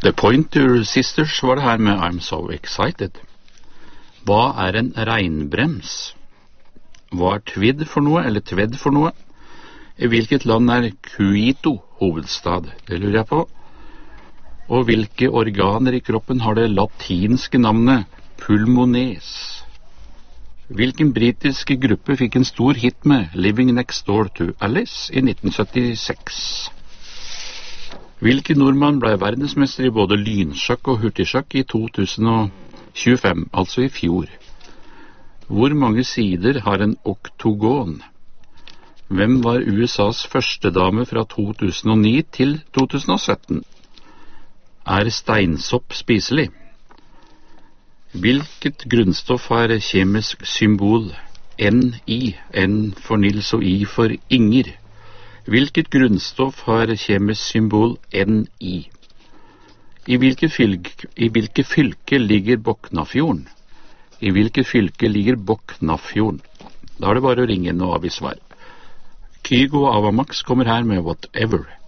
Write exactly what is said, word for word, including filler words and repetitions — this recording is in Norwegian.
The Pointer Sisters var det her med I'm So Excited. Hva er en regnbrems? Hva er tvidd for noe, eller tvedd for noe? I hvilket land er Quito hovedstad? Det lurer jeg på. Og hvilke organer i kroppen har det latinske navnet pulmones? Hvilken britiske gruppe fikk en stor hit med Living Next Door to Alice i nitten syttiseks? Hvilken nordmann ble verdensmester i både lynsjakk og hurtigsjakk i to tusen tjuefem, altså i fjor? Hvor mange sider har en oktogon? Hvem var U S A's første dame fra to tusen ni til to tusen sytten? Er steinsopp spiselig? Hvilket grunnstoff har kjemisk symbol N I, N for Nils og I for Inger? Hvilket grunnstoff har kjemisk symbol N I? I hvilket fylke, i hvilke fylke ligger Boknafjorden? I hvilket fylke ligger Boknafjorden? Da er det bare å ringe inn og avgi svar. Kygo og Avamax kommer her med Whatever.